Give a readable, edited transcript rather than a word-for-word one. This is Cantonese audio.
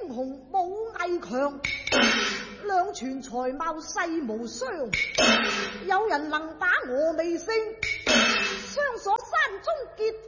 雄武藝強，兩全才貌世無雙。有人能把我未勝，雙鎖山中結